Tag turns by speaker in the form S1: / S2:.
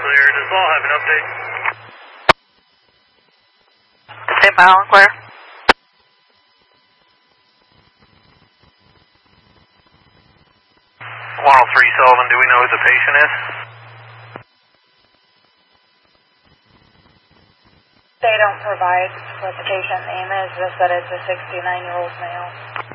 S1: clear. Does Law have an update?
S2: St. Mile and clear.
S1: 103 Sullivan, do we know who the patient is?
S3: They don't provide what the patient name is, just that it's a 69-year-old male.